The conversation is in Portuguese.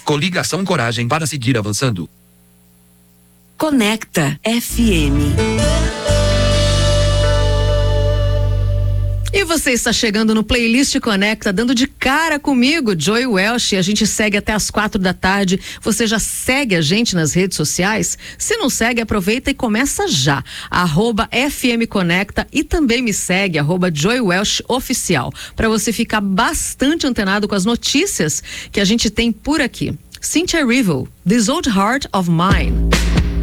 Coligação Coragem para seguir avançando. Conecta FM. E você está chegando no Playlist Conecta, dando de cara comigo, Joy Welch. A gente segue até às 4 da tarde. Você já segue a gente nas redes sociais? Se não segue, aproveita e começa já. @FM Conecta e também me segue, @Joy Welch Oficial, para você ficar bastante antenado com as notícias que a gente tem por aqui. Cynthia Erivo, This Old Heart of Mine.